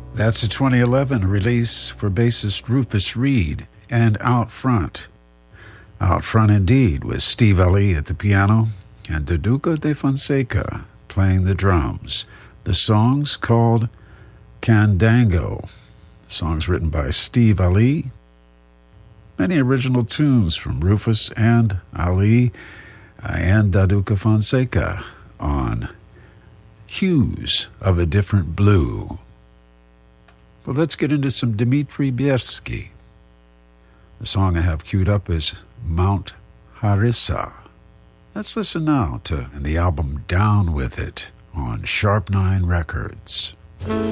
That's a 2011 release for bassist Rufus Reid and Out Front. Out Front indeed, with Steve Ali at the piano and Daduka de Fonseca playing the drums. The song's called Candango. The song's written by Steve Ali. Many original tunes from Rufus and Ali and Daduka Fonseca on Hues of a Different Blue. Well, let's get into some Dmitri Biersky. The song I have queued up is Mount Harissa. Let's listen now to the album Down With It on Sharp 9 Records.